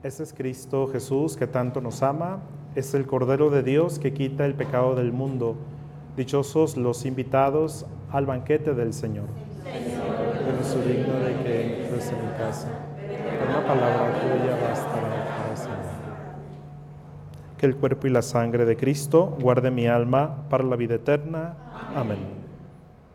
Ese es Cristo Jesús que tanto nos ama, es el Cordero de Dios que quita el pecado del mundo. Dichosos los invitados al banquete del Señor. Yo no soy digno de que entres en mi casa, pero una palabra tuya bastará para siempre. Que el cuerpo y la sangre de Cristo guarde mi alma para la vida eterna. Amén.